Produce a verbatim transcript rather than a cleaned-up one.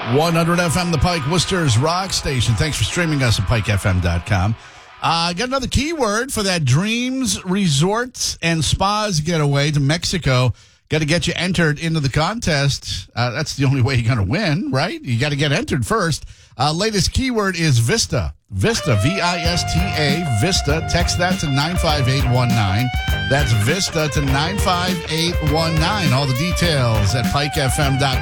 one hundred F M, the Pike, Worcester's rock station. Thanks for streaming us at pike f m dot com. I uh, got another keyword for that Dreams Resorts and Spas getaway to Mexico. Got to get you entered into the contest. Uh, that's the only way you're going to win, right? You got to get entered first. Uh, latest keyword is Vista. Vista, V I S T A, Vista. Text that to nine five eight one nine. That's Vista to nine five eight one nine. All the details at pike f m dot